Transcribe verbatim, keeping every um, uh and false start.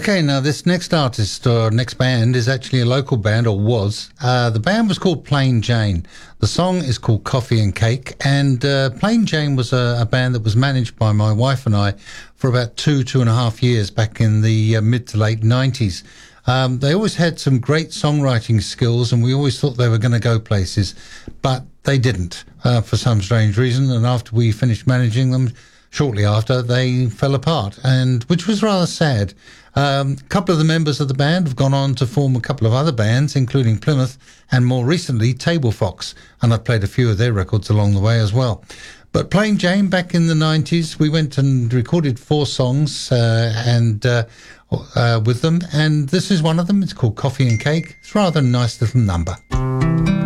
Okay, now this next artist or next band is actually a local band, or was. Uh, the band was called Plain Jane. The song is called Coffee and Cake, and uh, Plain Jane was a, a band that was managed by my wife and I for about two, two and a half years back in the uh, mid to late nineties. Um, they always had some great songwriting skills, and we always thought they were going to go places, but they didn't uh, for some strange reason. And after we finished managing them, shortly after, they fell apart, and which was rather sad. Um, a couple of the members of the band have gone on to form a couple of other bands, including Plymouth and more recently Table Fox, and I've played a few of their records along the way as well. But Plain Jane, back in the nineties, we went and recorded four songs uh, and uh, uh, with them, and this is one of them. It's called Coffee and Cake. It's rather a nice little number.